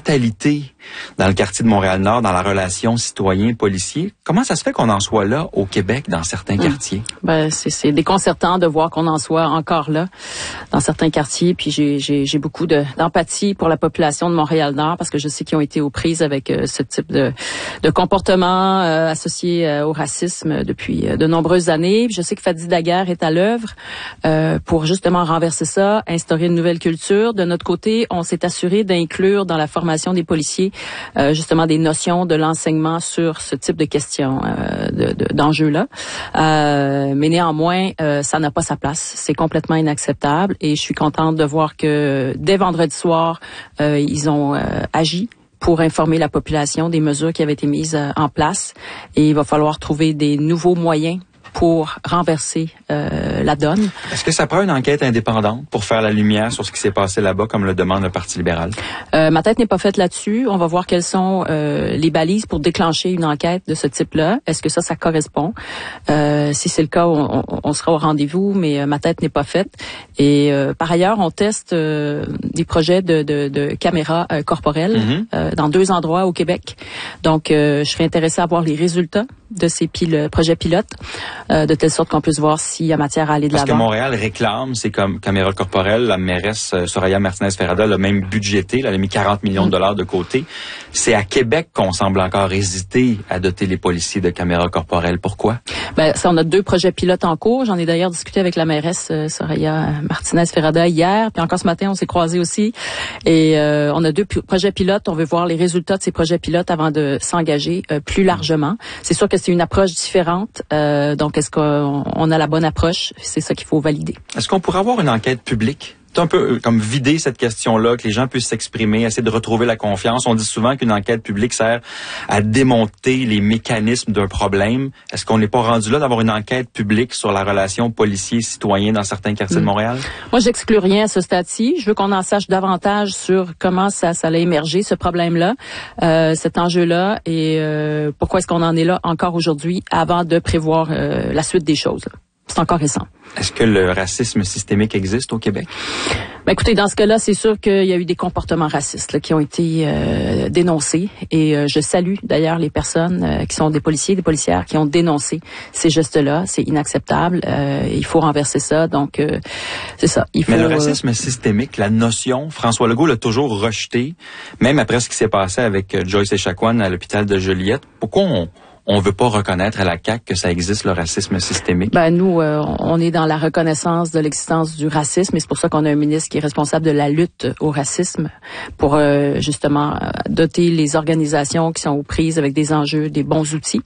fatalité dans le quartier de Montréal-Nord, dans la relation citoyen-policier. Comment ça se fait qu'on en soit là au Québec, dans certains quartiers? Ben, c'est déconcertant de voir qu'on en soit encore là dans certains quartiers. Puis j'ai beaucoup d'empathie pour la population de Montréal-Nord parce que je sais qu'ils ont été aux prises avec ce type de comportement associé au racisme depuis de nombreuses années. Puis je sais que Fadi Daguerre est à l'œuvre pour justement renverser ça, instaurer une nouvelle culture. De notre côté, on s'est assuré d'inclure dans la formation des policiers justement des notions de l'enseignement sur ce type de questions, d'enjeux-là. Mais néanmoins, ça n'a pas sa place. C'est complètement inacceptable et je suis contente de voir que dès vendredi soir, ils ont agi pour informer la population des mesures qui avaient été mises en place. Et il va falloir trouver des nouveaux moyens pour renverser la donne. Est-ce que ça prend une enquête indépendante pour faire la lumière sur ce qui s'est passé là-bas, comme le demande le Parti libéral? Ma tête n'est pas faite là-dessus. On va voir quelles sont les balises pour déclencher une enquête de ce type-là. Est-ce que ça correspond? Si c'est le cas, on sera au rendez-vous, mais ma tête n'est pas faite. Et par ailleurs, on teste des projets de caméras corporelles dans 2 endroits au Québec. Donc, je serais intéressée à voir les résultats de ces projets pilotes, de telle sorte qu'on puisse voir s'il y a matière à aller de l'avant. Parce que Montréal réclame, c'est comme caméra corporelle, la mairesse Soraya Martinez-Ferrada l'a même budgété, elle a mis 40 millions de dollars de côté. C'est à Québec qu'on semble encore hésiter à doter les policiers de caméras corporelles. Pourquoi? Ben, ça, on a 2 projets pilotes en cours. J'en ai d'ailleurs discuté avec la mairesse Soraya Martinez-Ferrada hier, puis encore ce matin, on s'est croisés aussi. Et on a 2 projets pilotes. On veut voir les résultats de ces projets pilotes avant de s'engager plus largement. C'est sûr que c'est une approche différente. Donc, est-ce qu'on a la bonne approche? C'est ça qu'il faut valider. Est-ce qu'on pourrait avoir une enquête publique? Un peu comme vider cette question-là, que les gens puissent s'exprimer, essayer de retrouver la confiance. On dit souvent qu'une enquête publique sert à démonter les mécanismes d'un problème. Est-ce qu'on n'est pas rendu là d'avoir une enquête publique sur la relation policier-citoyen dans certains quartiers de Montréal? Moi, j'exclus rien à ce stade-ci. Je veux qu'on en sache davantage sur comment ça a émergé, ce problème-là, cet enjeu-là, et pourquoi est-ce qu'on en est là encore aujourd'hui avant de prévoir la suite des choses. C'est encore récent. Est-ce que le racisme systémique existe au Québec? Ben écoutez, dans ce cas-là, c'est sûr qu'il y a eu des comportements racistes là, qui ont été dénoncés. Et je salue d'ailleurs les personnes qui sont des policiers, des policières qui ont dénoncé ces gestes-là. C'est inacceptable. Il faut renverser ça. Donc, c'est ça. Mais le racisme systémique, la notion, François Legault l'a toujours rejeté, même après ce qui s'est passé avec Joyce Echaquan à l'hôpital de Joliette. Pourquoi on veut pas reconnaître à la CAQ que ça existe, le racisme systémique? Ben nous, on est dans la reconnaissance de l'existence du racisme et c'est pour ça qu'on a un ministre qui est responsable de la lutte au racisme pour justement doter les organisations qui sont aux prises avec des enjeux, des bons outils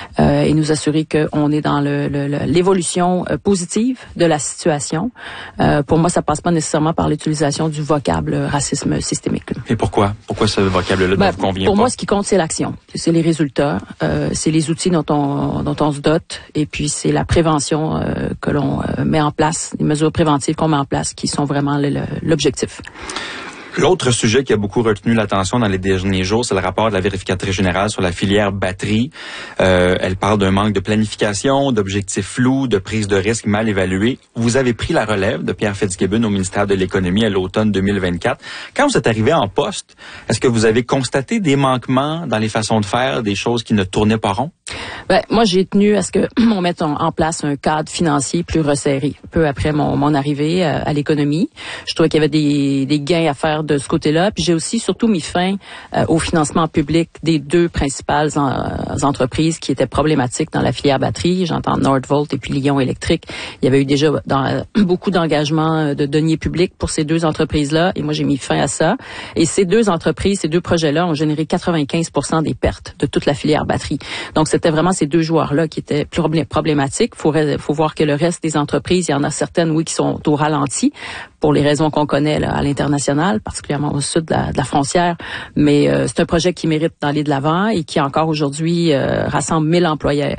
et nous assurer qu'on est dans l'évolution positive de la situation. Pour moi, ça passe pas nécessairement par l'utilisation du vocable racisme systémique. Et pourquoi? Pourquoi ce vocable-là ne vous convient pas? Pour moi, ce qui compte, c'est l'action. C'est les résultats. C'est les outils dont on se dote et puis c'est la prévention que l'on met en place, les mesures préventives qu'on met en place qui sont vraiment l'objectif. L'autre sujet qui a beaucoup retenu l'attention dans les derniers jours, c'est le rapport de la vérificatrice générale sur la filière batterie. Elle parle d'un manque de planification, d'objectifs flous, de prise de risque mal évaluée. Vous avez pris la relève de Pierre Fitzgibbon au ministère de l'Économie à l'automne 2024. Quand vous êtes arrivé en poste, est-ce que vous avez constaté des manquements dans les façons de faire, des choses qui ne tournaient pas rond? Ben, moi, j'ai tenu à ce que on mette en place un cadre financier plus resserré. Peu après mon arrivée à l'économie, je trouvais qu'il y avait des gains à faire de ce côté-là. Puis j'ai aussi surtout mis fin au financement public des 2 principales entreprises qui étaient problématiques dans la filière batterie. J'entends Nordvolt et puis Lion Électrique. Il y avait eu déjà beaucoup d'engagements de deniers publics pour ces 2 entreprises-là. Et moi, j'ai mis fin à ça. Et ces 2 entreprises, ces 2 projets-là ont généré 95% des pertes de toute la filière batterie. Donc, c'était vraiment ces 2 joueurs-là qui étaient plus problématiques. Faut voir que le reste des entreprises, il y en a certaines, oui, qui sont au ralenti pour les raisons qu'on connaît là, à l'international, particulièrement au sud de la frontière. Mais c'est un projet qui mérite d'aller de l'avant et qui encore aujourd'hui rassemble 1000 employés,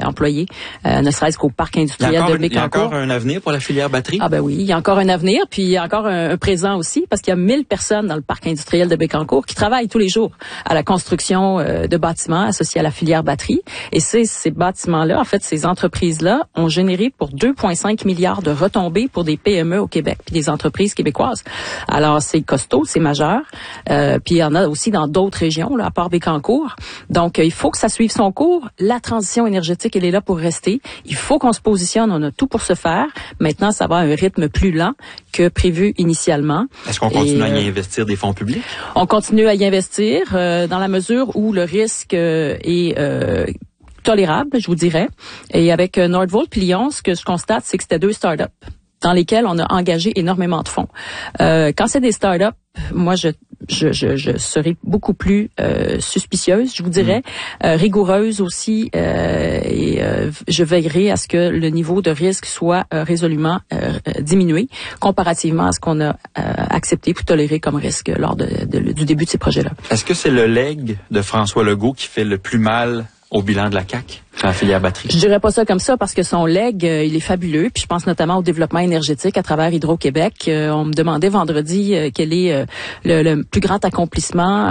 ne serait-ce qu'au parc industriel de Bécancour. Il y a encore un avenir pour la filière batterie? Ah ben oui, il y a encore un avenir, puis il y a encore un présent aussi, parce qu'il y a 1000 personnes dans le parc industriel de Bécancour qui travaillent tous les jours à la construction de bâtiments associés à la filière batterie. Et c'est ces bâtiments-là, en fait, ces entreprises-là ont généré pour 2,5 milliards de retombées pour des PME au Québec puis des entreprises québécoises. Alors, c'est costaud, c'est majeur. Puis il y en a aussi dans d'autres régions, là, à part Bécancour. Donc, il faut que ça suive son cours. La transition énergétique, elle est là pour rester. Il faut qu'on se positionne. On a tout pour se faire. Maintenant, ça va à un rythme plus lent que prévu initialement. Est-ce qu'on continue à y investir des fonds publics? On continue à y investir dans la mesure où le risque est tolérable, je vous dirais. Et avec Nordvolt puis Lyon, ce que je constate, c'est que c'était 2 startups dans lesquelles on a engagé énormément de fonds. Quand c'est des startups, moi, je serais beaucoup plus suspicieuse, je vous dirais, rigoureuse aussi, et je veillerai à ce que le niveau de risque soit résolument diminué comparativement à ce qu'on a accepté ou toléré comme risque lors du début de ces projets-là. Est-ce que c'est le legs de François Legault qui fait le plus mal au bilan de la CAQ? La filière batterie. Je dirais pas ça comme ça parce que son legs, il est fabuleux. Puis je pense notamment au développement énergétique à travers Hydro-Québec. On me demandait vendredi quel est le plus grand accomplissement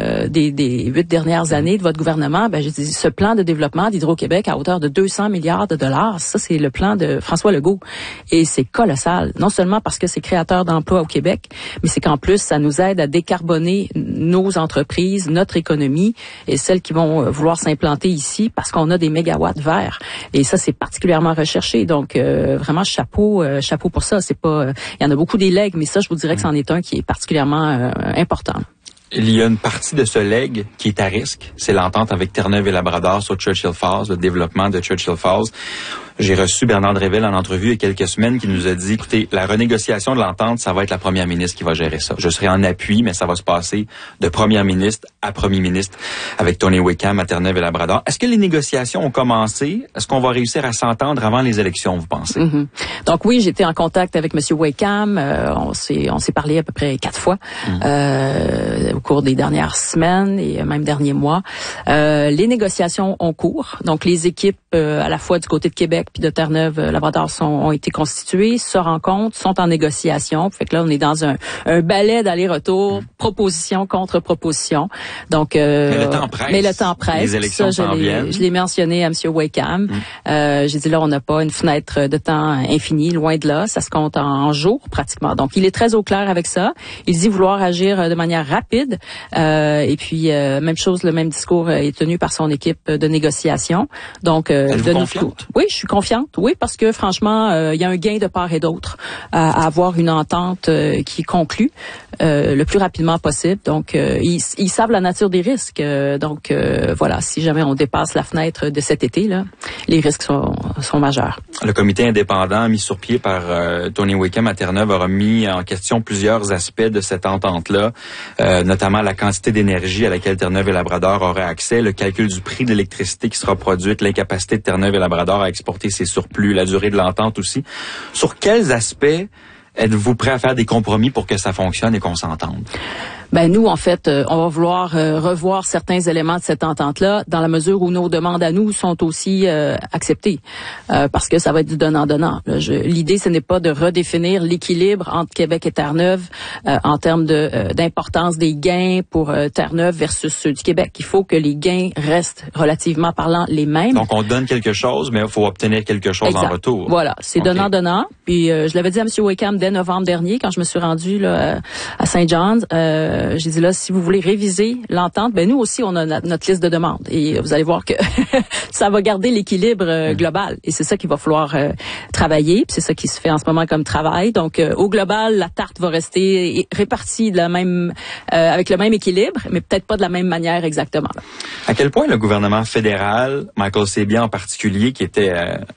des 8 dernières années de votre gouvernement. Ben j'ai dit ce plan de développement d'Hydro-Québec à hauteur de 200 milliards de dollars. Ça c'est le plan de François Legault et c'est colossal. Non seulement parce que c'est créateur d'emplois au Québec, mais c'est qu'en plus ça nous aide à décarboner nos entreprises, notre économie et celles qui vont vouloir s'implanter ici parce qu'on a des mégawatts verts. Et ça, c'est particulièrement recherché. Donc, vraiment, chapeau pour ça. C'est pas, il y en a beaucoup des legs, mais ça, je vous dirais que c'en est un qui est particulièrement important. Il y a une partie de ce leg qui est à risque. C'est l'entente avec Terre-Neuve et Labrador sur Churchill Falls, le développement de Churchill Falls. J'ai reçu Bernard Dréville en entrevue il y a quelques semaines qui nous a dit, écoutez, la renégociation de l'entente, ça va être la première ministre qui va gérer ça. Je serai en appui, mais ça va se passer de première ministre à premier ministre avec Tony Wickham à Terre-Neuve et Labrador. Est-ce que les négociations ont commencé? Est-ce qu'on va réussir à s'entendre avant les élections, vous pensez? Mm-hmm. Donc oui, j'étais en contact avec M. Wickham. On s'est parlé à peu près 4 fois au cours des dernières semaines et même derniers mois. Les négociations ont cours. Donc les équipes à la fois du côté de Québec puis de Terre-Neuve, Labrador ont été constitués, se rencontrent, sont en négociation. Fait que là, on est dans un balai d'aller-retour, proposition contre proposition. Donc, mais le temps presse. Les élections s'en viennent. Je l'ai mentionné à M. Wickham. J'ai dit là, on n'a pas une fenêtre de temps infinie, loin de là. Ça se compte en jours pratiquement. Donc, il est très au clair avec ça. Il dit vouloir agir de manière rapide. Et puis, même chose, le même discours est tenu par son équipe de négociation. Donc, êtes-vous confiante? Oui, je suis confiante. Oui, parce que franchement, il y a un gain de part et d'autre à avoir une entente qui conclue le plus rapidement possible. Donc, ils savent la nature des risques. Donc, voilà, si jamais on dépasse la fenêtre de cet été, là, les risques sont majeurs. Le comité indépendant mis sur pied par Tony Wickham à Terre-Neuve a remis en question plusieurs aspects de cette entente-là, notamment la quantité d'énergie à laquelle Terre-Neuve et Labrador auraient accès, le calcul du prix de l'électricité qui sera produite, l'incapacité de Terre-Neuve et Labrador à exporter ses surplus, la durée de l'entente aussi. Sur quels aspects êtes-vous prêt à faire des compromis pour que ça fonctionne et qu'on s'entende? Ben nous, en fait, on va vouloir revoir certains éléments de cette entente-là dans la mesure où nos demandes à nous sont aussi acceptées, parce que ça va être du donnant-donnant. L'idée, ce n'est pas de redéfinir l'équilibre entre Québec et Terre-Neuve en termes d'importance des gains pour Terre-Neuve versus ceux du Québec. Il faut que les gains restent relativement parlant les mêmes. Donc, on donne quelque chose, mais il faut obtenir quelque chose en retour. Voilà, c'est donnant-donnant. Puis, je l'avais dit à M. Wickham dès novembre dernier, quand je me suis rendue là, à St. John's. J'ai dit là, si vous voulez réviser l'entente, ben nous aussi, on a notre liste de demandes. Et vous allez voir que ça va garder l'équilibre global. Et c'est ça qu'il va falloir travailler. Puis c'est ça qui se fait en ce moment comme travail. Donc, au global, la tarte va rester répartie de la même, avec le même équilibre, mais peut-être pas de la même manière exactement. À quel point le gouvernement fédéral, Michael Sabia en particulier, qui était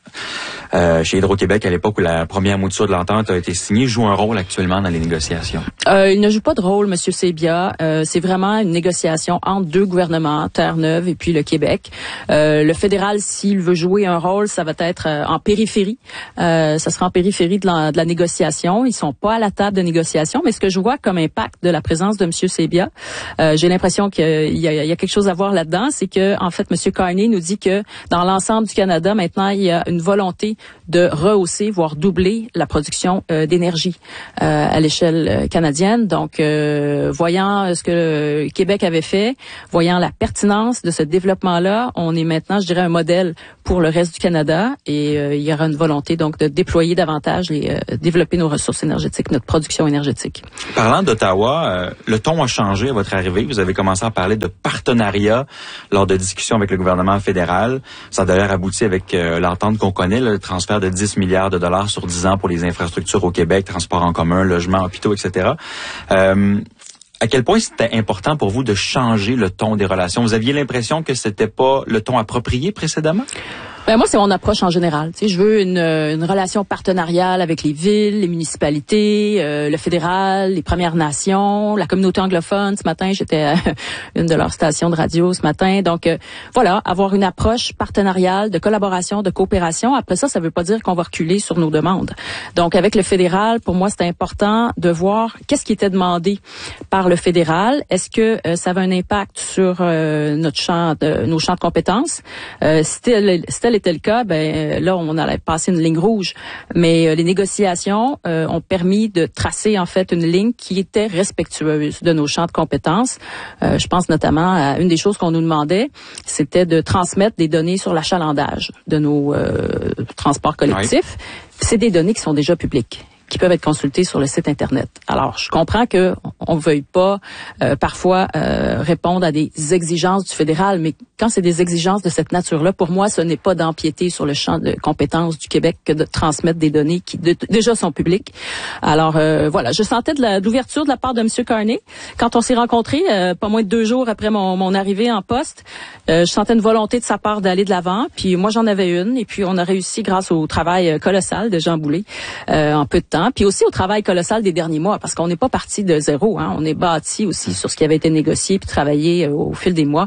chez Hydro-Québec à l'époque où la première mouture de l'entente a été signée, joue un rôle actuellement dans les négociations? Il ne joue pas de rôle, M. Sabia. C'est vraiment une négociation entre 2 gouvernements, Terre-Neuve et puis le Québec. Le fédéral, s'il veut jouer un rôle, ça va être en périphérie. Ça sera en périphérie de la négociation. Ils sont pas à la table de négociation, mais ce que je vois comme impact de la présence de M. Sabia, j'ai l'impression qu'il y a quelque chose à voir là-dedans, c'est que en fait, M. Carney nous dit que dans l'ensemble du Canada, maintenant, il y a une volonté de rehausser, voire doubler la production d'énergie à l'échelle canadienne. Donc, voilà. voyant ce que Québec avait fait, voyant la pertinence de ce développement-là, on est maintenant, je dirais, un modèle pour le reste du Canada et il y aura une volonté donc de déployer davantage et développer nos ressources énergétiques, notre production énergétique. Parlant d'Ottawa, le ton a changé à votre arrivée. Vous avez commencé à parler de partenariat lors de discussions avec le gouvernement fédéral. Ça a d'ailleurs abouti avec l'entente qu'on connaît, le transfert de 10 milliards de dollars sur 10 ans pour les infrastructures au Québec, transport en commun, logement, hôpitaux, etc. À quel point c'était important pour vous de changer le ton des relations? Vous aviez l'impression que c'était pas le ton approprié précédemment? Ben moi, c'est mon approche en général. Tu sais, je veux une relation partenariale avec les villes, les municipalités, le fédéral, les Premières Nations, la communauté anglophone. Ce matin, j'étais à une de leurs stations de radio ce matin. Donc, voilà, avoir une approche partenariale, de collaboration, de coopération. Après ça veut pas dire qu'on va reculer sur nos demandes. Donc, avec le fédéral, pour moi, c'était important de voir qu'est-ce qui était demandé par le fédéral. Est-ce que ça avait un impact sur nos champs de compétences? Si tel était le cas, ben là, on allait passer une ligne rouge. Mais les négociations ont permis de tracer, en fait, une ligne qui était respectueuse de nos champs de compétences. Je pense notamment à une des choses qu'on nous demandait, c'était de transmettre des données sur l'achalandage de nos transports collectifs. Oui. C'est des données qui sont déjà publiques, qui peuvent être consultés sur le site Internet. Alors, je comprends que on veuille pas parfois répondre à des exigences du fédéral, mais quand c'est des exigences de cette nature-là, pour moi, ce n'est pas d'empiéter sur le champ de compétences du Québec que de transmettre des données qui déjà sont publiques. Alors, voilà, je sentais de l'ouverture de la part de M. Carney. Quand on s'est rencontrés, pas moins de 2 jours après mon arrivée en poste, je sentais une volonté de sa part d'aller de l'avant, puis moi, j'en avais une, et puis on a réussi grâce au travail colossal de Jean Boulet en peu de temps, puis aussi au travail colossal des derniers mois, parce qu'on n'est pas parti de zéro, hein. On est bâti aussi sur ce qui avait été négocié puis travaillé au fil des mois,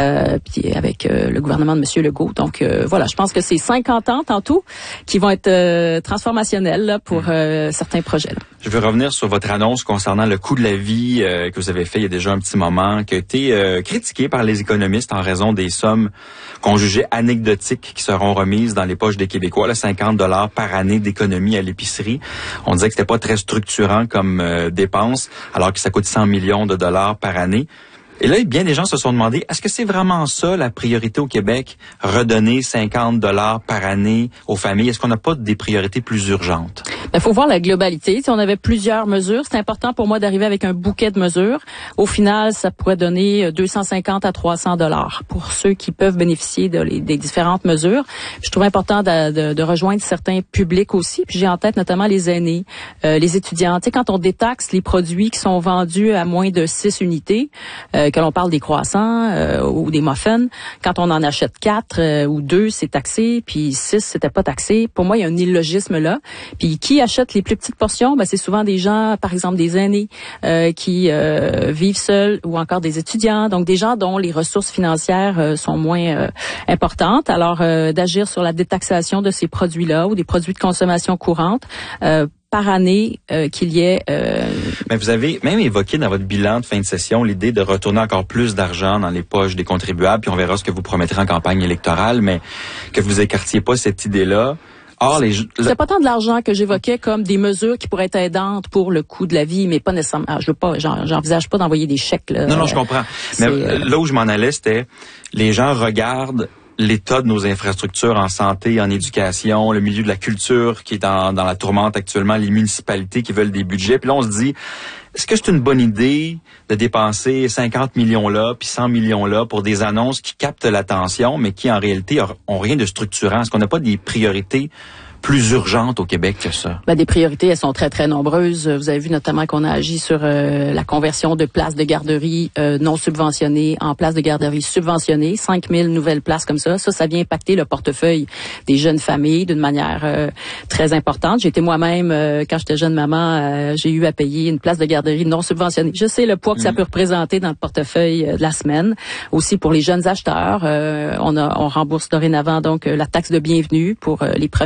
puis avec le gouvernement de M. Legault. Donc voilà, je pense que c'est 50 ans en tout qui vont être transformationnels là, pour certains projets. Là. Je veux revenir sur votre annonce concernant le coût de la vie que vous avez fait il y a déjà un petit moment, qui a été critiqué par les économistes en raison des sommes qu'on jugeait anecdotiques qui seront remises dans les poches des Québécois, là, 50 $ par année d'économie à l'épicerie. On disait que c'était pas très structurant comme dépense, alors que ça coûte 100 millions de dollars par année. Et là, bien des gens se sont demandé, est-ce que c'est vraiment ça la priorité au Québec, redonner 50 $ par année aux familles? Est-ce qu'on n'a pas des priorités plus urgentes? Il faut voir la globalité. Si on avait plusieurs mesures, c'est important pour moi d'arriver avec un bouquet de mesures. Au final, ça pourrait donner 250 à 300 $ pour ceux qui peuvent bénéficier des différentes mesures. Puis je trouve important de rejoindre certains publics aussi. Puis j'ai en tête notamment les aînés, les étudiants. Tu sais, quand on détaxe les produits qui sont vendus à moins de 6 unités, que l'on parle des croissants ou des muffins, quand on en achète 4 ou 2, c'est taxé, puis 6, c'était pas taxé. Pour moi, il y a un illogisme là. Puis qui achète les plus petites portions? Ben, c'est souvent des gens, par exemple des aînés qui vivent seuls ou encore des étudiants, donc des gens dont les ressources financières sont moins importantes. Alors, d'agir sur la détaxation de ces produits-là ou des produits de consommation courante par année qu'il y ait... Mais vous avez même évoqué dans votre bilan de fin de session l'idée de retourner encore plus d'argent dans les poches des contribuables, puis on verra ce que vous promettrez en campagne électorale, mais que vous écartiez pas cette idée-là. Or, c'est pas tant de l'argent que j'évoquais comme des mesures qui pourraient être aidantes pour le coût de la vie, mais pas nécessairement. J'envisage pas d'envoyer des chèques. Là. Non, je comprends. Mais là où je m'en allais, c'était les gens regardent l'état de nos infrastructures en santé, en éducation, le milieu de la culture qui est dans la tourmente actuellement, les municipalités qui veulent des budgets. Puis là, on se dit, est-ce que c'est une bonne idée de dépenser 50 millions là, puis 100 millions là pour des annonces qui captent l'attention, mais qui en réalité ont rien de structurant? Est-ce qu'on n'a pas des priorités plus urgentes au Québec que ça? Ben, des priorités, elles sont très, très nombreuses. Vous avez vu notamment qu'on a agi sur la conversion de places de garderie non subventionnées en places de garderie subventionnées. 5000 nouvelles places comme ça. Ça vient impacter le portefeuille des jeunes familles d'une manière très importante. J'ai été moi-même, quand j'étais jeune maman, j'ai eu à payer une place de garderie non subventionnée. Je sais le poids que ça peut représenter dans le portefeuille de la semaine. Aussi pour les jeunes acheteurs, on rembourse dorénavant donc la taxe de bienvenue pour les premiers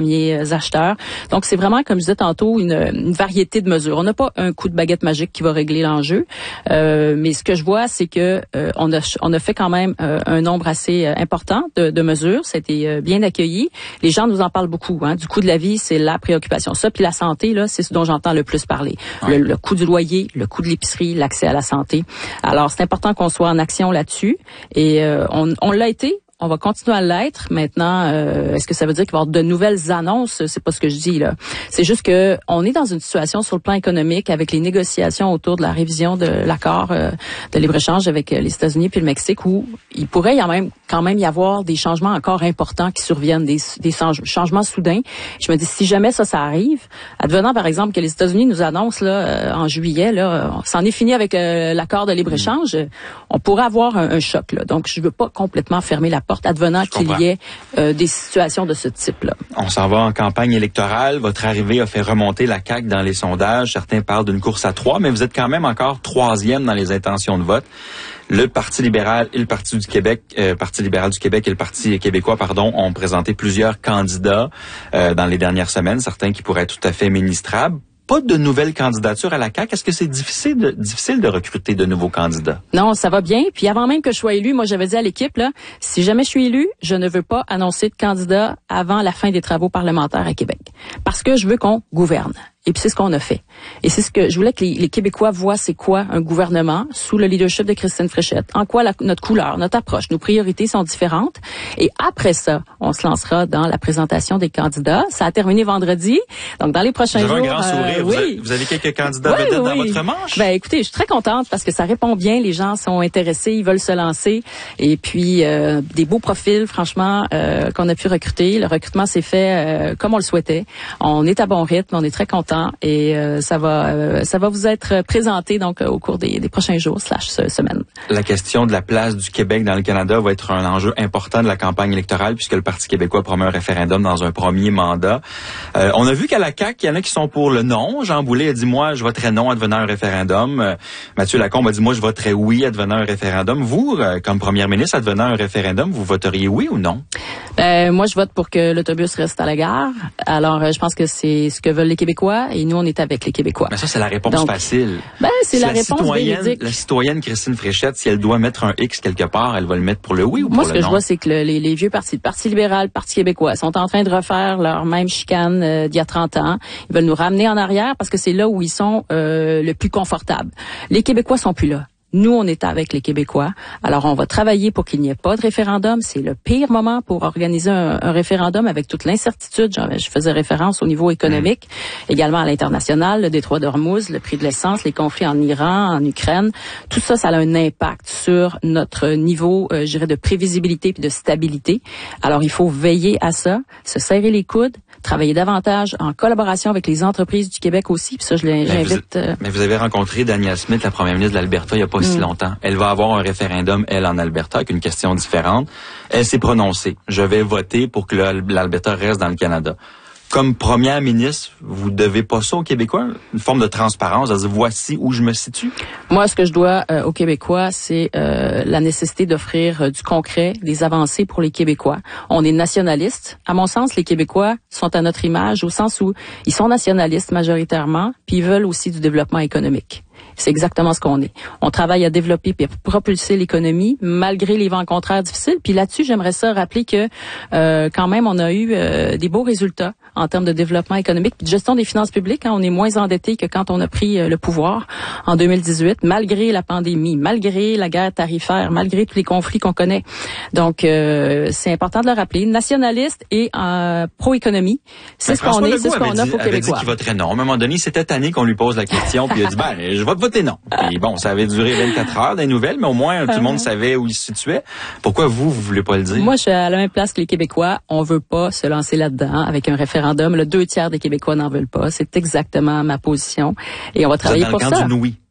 acheteurs. Donc, c'est vraiment, comme je disais tantôt, une variété de mesures. On n'a pas un coup de baguette magique qui va régler l'enjeu, mais ce que je vois, c'est que on a fait quand même un nombre assez important de mesures. C'était bien accueilli. Les gens nous en parlent beaucoup. Du coût de la vie, c'est la préoccupation. Ça, puis la santé, là, c'est ce dont j'entends le plus parler. Ouais. Le coût du loyer, le coût de l'épicerie, l'accès à la santé. Alors, c'est important qu'on soit en action là-dessus. Et on l'a été. On va continuer à l'être. Maintenant, est-ce que ça veut dire qu'il va y avoir de nouvelles annonces? C'est pas ce que je dis, là. C'est juste que on est dans une situation sur le plan économique avec les négociations autour de la révision de l'accord de libre-échange avec les États-Unis puis le Mexique où il pourrait quand même y avoir des changements encore importants qui surviennent, des changements soudains. Je me dis, si jamais ça arrive, advenant par exemple que les États-Unis nous annoncent là en juillet, là, c'en est fini avec l'accord de libre-échange, on pourrait avoir un choc, là. Donc, je veux pas complètement fermer la porte advenant qu'il y ait des situations de ce type-là. On s'en va en campagne électorale. Votre arrivée a fait remonter la CAQ dans les sondages. Certains parlent d'une course à 3, mais vous êtes quand même encore 3e dans les intentions de vote. Le Parti libéral et le Parti libéral du Québec et le Parti québécois, ont présenté plusieurs candidats dans les dernières semaines, certains qui pourraient être tout à fait ministrables. Pas de nouvelles candidatures à la CAQ. Est-ce que c'est difficile de recruter de nouveaux candidats? Non, ça va bien. Puis avant même que je sois élu, moi j'avais dit à l'équipe, là, si jamais je suis élu, je ne veux pas annoncer de candidat avant la fin des travaux parlementaires à Québec. Parce que je veux qu'on gouverne. Et puis c'est ce qu'on a fait. Et c'est ce que je voulais que les Québécois voient, c'est quoi un gouvernement sous le leadership de Christine Fréchette. En quoi notre couleur, notre approche, nos priorités sont différentes. Et après ça, on se lancera dans la présentation des candidats. Ça a terminé vendredi. Donc dans les prochains jours. Vous avez un grand sourire. Oui. Vous avez quelques candidats vedettes dans votre manche? Ben écoutez, je suis très contente parce que ça répond bien. Les gens sont intéressés, ils veulent se lancer. Et puis des beaux profils, franchement, qu'on a pu recruter. Le recrutement s'est fait comme on le souhaitait. On est à bon rythme, on est très contents. Et ça va vous être présenté donc au cours des prochains jours / semaines. La question de la place du Québec dans le Canada va être un enjeu important de la campagne électorale puisque le Parti québécois promet un référendum dans un premier mandat. On a vu qu'à la CAQ, il y en a qui sont pour le non. Jean Boulet a dit, moi, je voterai non advenant un référendum. Mathieu Lacombe a dit, moi, je voterai oui advenant un référendum. Vous, comme première ministre, advenant un référendum, vous voteriez oui ou non? Moi, je vote pour que l'autobus reste à la gare. Alors, je pense que c'est ce que veulent les Québécois. Et nous, on est avec les Québécois. Mais ça, c'est la réponse facile. C'est la réponse véridique. La citoyenne Christine Fréchette, si elle doit mettre un X quelque part, elle va le mettre pour le oui ou pour le non? Moi, ce que je vois, c'est que les vieux partis, le Parti libéral, le Parti québécois, sont en train de refaire leur même chicane d'il y a 30 ans. Ils veulent nous ramener en arrière parce que c'est là où ils sont le plus confortables. Les Québécois sont plus là. Nous, on est avec les Québécois. Alors, on va travailler pour qu'il n'y ait pas de référendum. C'est le pire moment pour organiser un référendum avec toute l'incertitude. Je faisais référence au niveau économique, également à l'international, le détroit d'Ormuz, le prix de l'essence, les conflits en Iran, en Ukraine. Tout ça, ça a un impact sur notre niveau, je dirais, de prévisibilité puis de stabilité. Alors, il faut veiller à ça, se serrer les coudes, travailler davantage en collaboration avec les entreprises du Québec aussi. Puis ça, j'invite... Mais vous avez rencontré Danielle Smith, la première ministre de l'Alberta, il n'y a pas si longtemps. Elle va avoir un référendum, elle, en Alberta, avec une question différente. Elle s'est prononcée. Je vais voter pour que l'Alberta reste dans le Canada. Comme première ministre, vous devez pas ça aux Québécois? Une forme de transparence, à dire voici où je me situe? Moi, ce que je dois aux Québécois, c'est la nécessité d'offrir du concret, des avancées pour les Québécois. On est nationalistes. À mon sens, les Québécois sont à notre image au sens où ils sont nationalistes majoritairement, puis ils veulent aussi du développement économique. C'est exactement ce qu'on est. On travaille à développer et à propulser l'économie malgré les vents contraires difficiles. Puis là-dessus, j'aimerais ça rappeler que quand même, on a eu des beaux résultats en termes de développement économique puis de gestion des finances publiques. On est moins endetté que quand on a pris le pouvoir en 2018, malgré la pandémie, malgré la guerre tarifaire, malgré tous les conflits qu'on connaît. Donc, c'est important de le rappeler. Nationaliste et pro-économie, c'est ce qu'on est, c'est ce qu'on offre aux Québécois. Il avait dit qu'il voterait non. À un moment donné, c'était tanné qu'on lui pose la question, puis il a dit, je vais voter non. Et bon, ça avait duré 24 heures des nouvelles, mais au moins, tout le monde savait où il se situait. Pourquoi vous voulez pas le dire? Moi, je suis à la même place que les Québécois. On veut pas se lancer là-dedans avec un référendum. Le 2/3 des Québécois n'en veulent pas. C'est exactement ma position. Et on va travailler pour ça. Dans le camp du oui.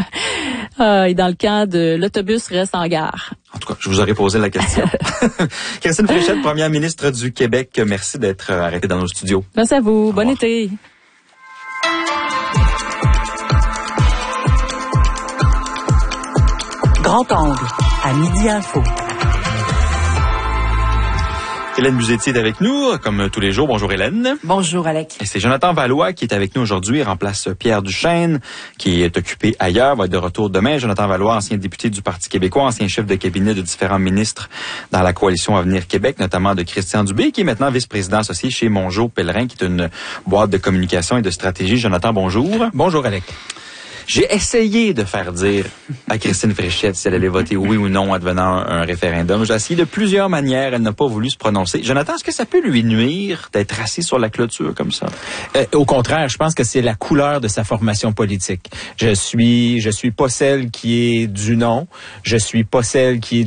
Et dans le camp de l'autobus reste en gare. En tout cas, je vous aurais posé la question. Christine Fréchette, première ministre du Québec, merci d'être arrêtée dans nos studios. Merci à vous. Bon été. Grand angle, à Midi Info. Hélène Buzetti est avec nous, comme tous les jours. Bonjour Hélène. Bonjour Alec. Et c'est Jonathan Vallois qui est avec nous aujourd'hui. Il remplace Pierre Duchesne, qui est occupé ailleurs, va être de retour demain. Jonathan Vallois, ancien député du Parti québécois, ancien chef de cabinet de différents ministres dans la coalition Avenir Québec, notamment de Christian Dubé, qui est maintenant vice-président associé chez Mongeau Pellerin, qui est une boîte de communication et de stratégie. Jonathan, bonjour. Bonjour Alec. J'ai essayé de faire dire à Christine Fréchette si elle allait voter oui ou non advenant un référendum. J'ai essayé de plusieurs manières. Elle n'a pas voulu se prononcer. Jonathan, est-ce que ça peut lui nuire d'être assis sur la clôture comme ça? Au contraire, je pense que c'est la couleur de sa formation politique. Je suis pas celle qui est du non. Je suis pas celle qui est